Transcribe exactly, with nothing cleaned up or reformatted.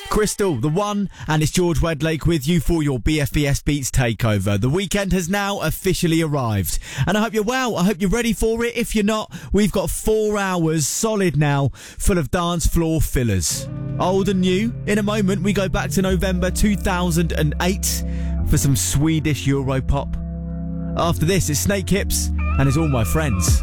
Crystal, the one, and it's George Wedlake with you for your B F B S Beats takeover. The weekend has now officially arrived, and I hope you're well. I hope you're ready for it. If you're not, we've got four hours solid now, full of dance floor fillers. Old and new. In a moment, we go back to November two thousand eight for some Swedish Europop. After this, it's Snake Hips, and it's All My Friends.